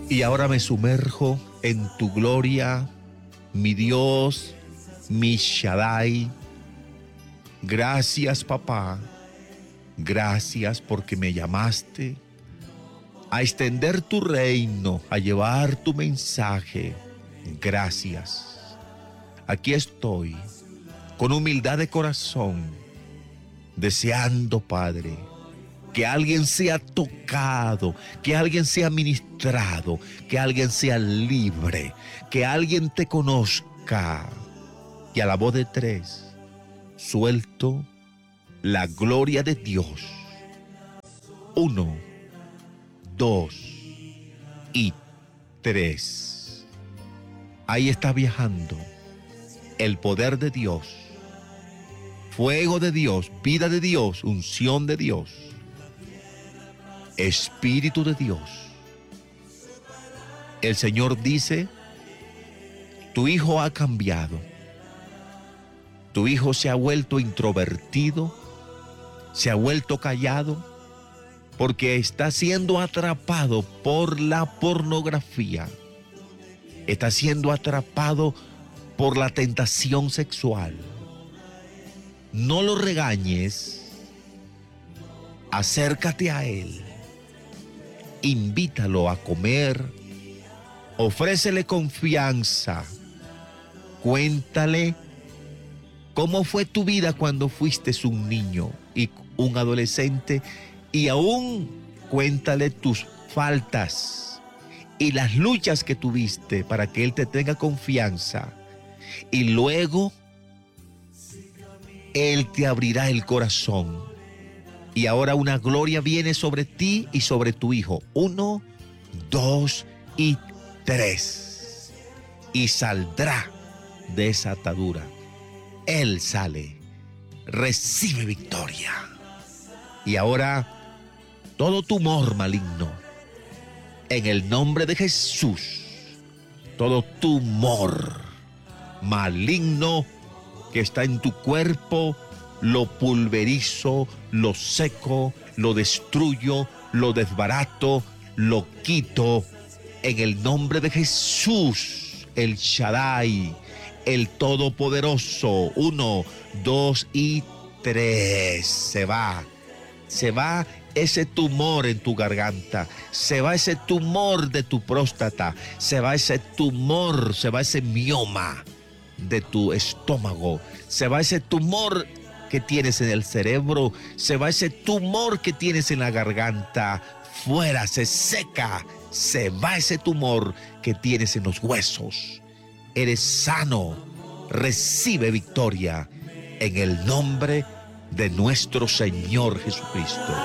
Y ahora me sumerjo en tu gloria, mi Dios, mi Shaddai. Gracias, papá. Gracias porque me llamaste a extender tu reino, a llevar tu mensaje. Gracias. Aquí estoy, con humildad de corazón, deseando, Padre, que alguien sea tocado, que alguien sea ministrado, que alguien sea libre, que alguien te conozca. Y a la voz de tres, suelto la gloria de Dios. 1, 2 y 3. Ahí está viajando el poder de Dios, fuego de Dios, vida de Dios, unción de Dios, Espíritu de Dios. El Señor dice, tu hijo ha cambiado. Tu hijo se ha vuelto introvertido, se ha vuelto callado, porque está siendo atrapado por la pornografía. Está siendo atrapado por la tentación sexual. No lo regañes, acércate a él, invítalo a comer, ofrécele confianza, cuéntale cómo fue tu vida cuando fuiste un niño y un adolescente, y aún cuéntale tus faltas y las luchas que tuviste para que él te tenga confianza. Y luego él te abrirá el corazón. Y ahora una gloria viene sobre ti y sobre tu hijo. 1, 2 y 3. Y saldrá de esa atadura. Él sale, recibe victoria. Y ahora todo tumor maligno, en el nombre de Jesús, todo tumor maligno que está en tu cuerpo, lo pulverizo, lo seco, lo destruyo, lo desbarato, lo quito en el nombre de Jesús, el Shaddai, el Todopoderoso. 1, 2 y 3. Se va ese tumor en tu garganta, se va ese tumor de tu próstata, se va ese tumor, se va ese mioma de tu estómago, se va ese tumor que tienes en el cerebro, se va ese tumor que tienes en la garganta. Fuera, se seca, se va ese tumor que tienes en los huesos. Eres sano, recibe victoria en el nombre de nuestro Señor Jesucristo.